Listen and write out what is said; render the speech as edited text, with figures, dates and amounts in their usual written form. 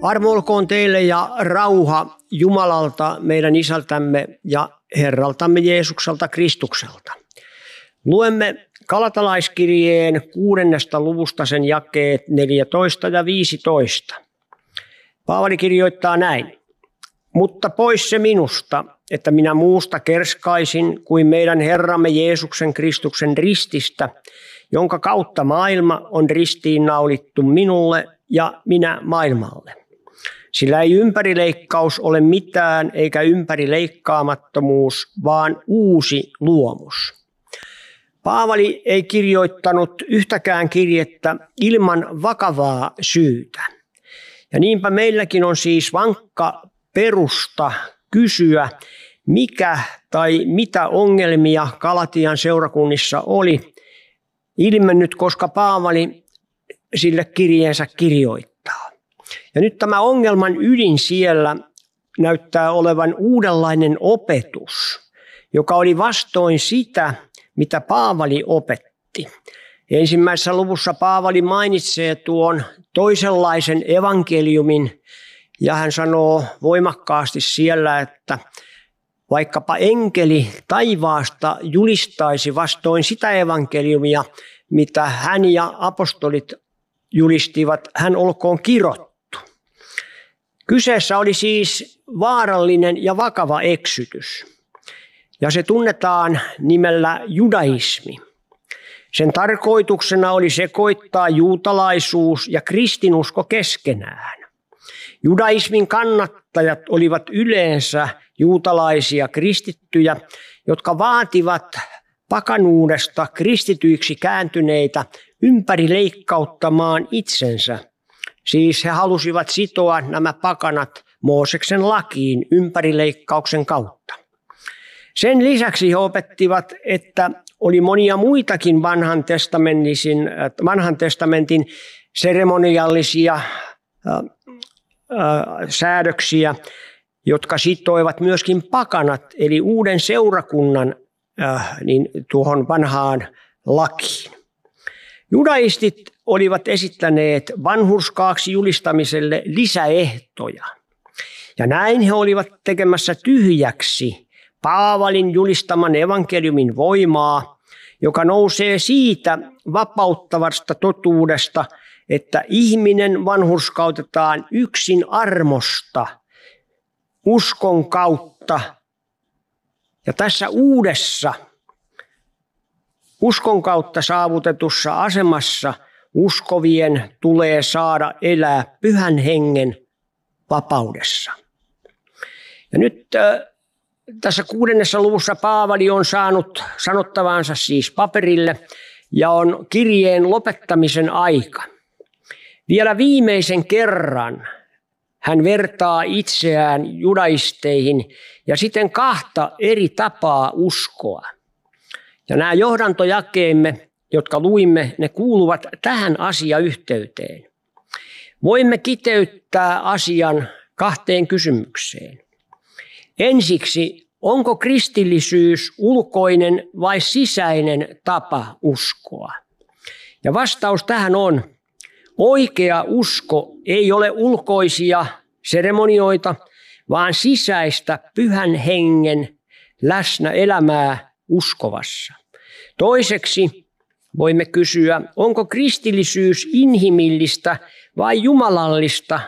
Armo olkoon teille ja rauha Jumalalta, meidän Isältämme ja Herraltamme Jeesukselta Kristukselta. Luemme Galatalaiskirjeen 6. luvusta sen jakeet 14 ja 15. Paavali kirjoittaa näin. Mutta pois se minusta, että minä muusta kerskaisin kuin meidän Herramme Jeesuksen Kristuksen rististä, jonka kautta maailma on ristiinnaulittu minulle ja minä maailmalle. Sillä ei ympärileikkaus ole mitään eikä ympärileikkaamattomuus, vaan uusi luomus. Paavali ei kirjoittanut yhtäkään kirjettä ilman vakavaa syytä. Ja niinpä meilläkin on siis vankka perusta kysyä, mikä tai mitä ongelmia Galatian seurakunnissa oli ilmennyt, koska Paavali sille kirjeensä kirjoittaa. Ja nyt tämä ongelman ydin siellä näyttää olevan uudenlainen opetus, joka oli vastoin sitä, mitä Paavali opetti. Ensimmäisessä luvussa Paavali mainitsee tuon toisenlaisen evankeliumin ja hän sanoo voimakkaasti siellä, että vaikkapa enkeli taivaasta julistaisi vastoin sitä evankeliumia, mitä hän ja apostolit julistivat, hän olkoon kirottu. Kyseessä oli siis vaarallinen ja vakava eksytys, ja se tunnetaan nimellä judaismi. Sen tarkoituksena oli sekoittaa juutalaisuus ja kristinusko keskenään. Judaismin kannattajat olivat yleensä juutalaisia kristittyjä, jotka vaativat pakanuudesta kristityiksi kääntyneitä ympärileikkauttamaan itsensä. Siis he halusivat sitoa nämä pakanat Mooseksen lakiin ympärileikkauksen kautta. Sen lisäksi he opettivat, että oli monia muitakin vanhan testamentin seremoniallisia säädöksiä, jotka sitoivat myöskin pakanat, eli uuden seurakunnan tuohon vanhaan lakiin. Judaistit olivat esittäneet vanhurskaaksi julistamiselle lisäehtoja. Ja näin he olivat tekemässä tyhjäksi Paavalin julistaman evankeliumin voimaa, joka nousee siitä vapauttavasta totuudesta, että ihminen vanhurskautetaan yksin armosta, uskon kautta. Ja tässä uudessa uskon kautta saavutetussa asemassa uskovien tulee saada elää Pyhän Hengen vapaudessa. Ja nyt tässä 6. luvussa Paavali on saanut sanottavansa siis paperille ja on kirjeen lopettamisen aika. Vielä viimeisen kerran hän vertaa itseään judaisteihin ja siten kahta eri tapaa uskoa. Ja nämä johdantojakeemme, jotka luimme, ne kuuluvat tähän asiayhteyteen. Voimme kiteyttää asian 2 kysymykseen. Ensiksi, onko kristillisyys ulkoinen vai sisäinen tapa uskoa? Ja vastaus tähän on, oikea usko ei ole ulkoisia seremonioita, vaan sisäistä Pyhän Hengen läsnä elämää uskovassa. Toiseksi voimme kysyä, onko kristillisyys inhimillistä vai jumalallista